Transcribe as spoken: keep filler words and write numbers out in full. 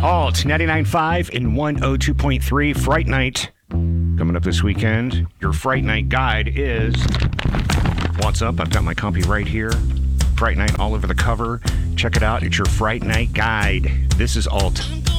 Alt ninety-nine point five and one oh two point three. Fright Night coming up this weekend. Your Fright Night guide is what's up. I've got my copy right here. Fright Night all over the cover. Check it out. It's your Fright Night guide. This is Alt.